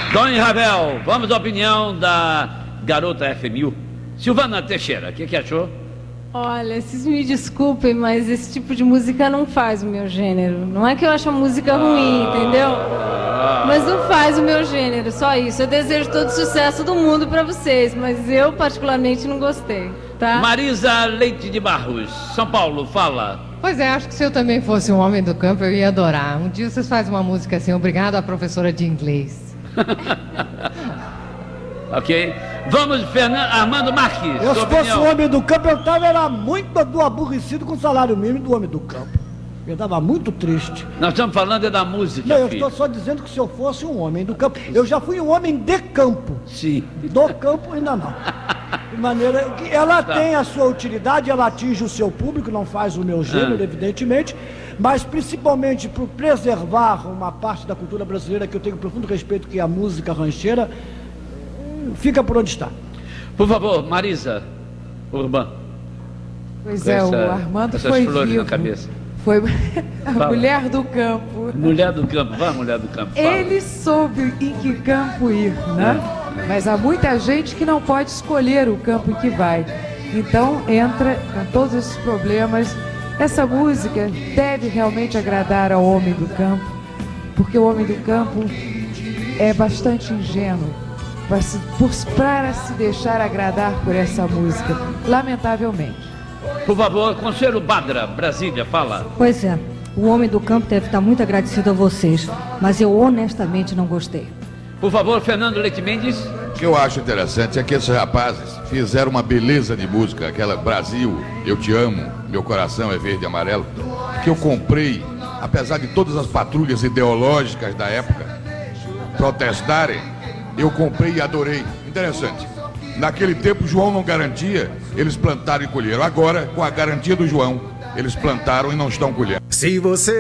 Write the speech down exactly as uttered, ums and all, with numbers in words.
Dona Ravel, vamos à opinião da garota F M U. Silvana Teixeira, o que, que achou? Olha, vocês me desculpem, mas esse tipo de música não faz o meu gênero. Não é que eu acho a música ruim, entendeu? Mas não faz o meu gênero, só isso. Eu desejo todo o sucesso do mundo pra vocês, mas eu particularmente não gostei, tá? Marisa Leite de Barros, São Paulo, fala. Pois é, acho que se eu também fosse um homem do campo, eu ia adorar. Um dia vocês fazem uma música assim, obrigado à professora de inglês. Ok. Vamos, Fernando, Armando Marques. Eu, se fosse opinião. um homem do campo, eu estava era muito do aborrecido com o salário mínimo do homem do campo. Eu estava muito triste. Nós estamos falando é da música, Não, eu filho. estou só dizendo que se eu fosse um homem do campo, eu já fui um homem de campo. Sim. Do campo ainda não. De maneira que ela Tá. tem a sua utilidade, ela atinge o seu público, não faz o meu gênero, Ah. evidentemente, mas principalmente por preservar uma parte da cultura brasileira que eu tenho profundo respeito, que é a música rancheira, fica por onde está. Por favor, Marisa Urban. Pois Com é, essa- o Armando essas foi flores vivo. na cabeça. Foi a Fala. mulher do campo. Mulher do campo, vai, mulher do campo. Fala. Ele soube em que campo ir, né? Mas há muita gente que não pode escolher o campo em que vai. Então entra com todos esses problemas. Essa música deve realmente agradar ao homem do campo, porque o homem do campo é bastante ingênuo para se, por- para se deixar agradar por essa música, lamentavelmente. Por favor, Conselho Badra, Brasília, fala. Pois é, o homem do campo deve estar muito agradecido a vocês, mas eu honestamente não gostei. Por favor, Fernando Leite Mendes. O que eu acho interessante é que esses rapazes fizeram uma beleza de música, aquela Brasil, Eu Te Amo, Meu Coração é Verde e Amarelo, que eu comprei, apesar de todas as patrulhas ideológicas da época protestarem, eu comprei e adorei. Interessante. Naquele tempo, João não garantia, eles plantaram e colheram. Agora, com a garantia do João, eles plantaram e não estão colhendo. Se você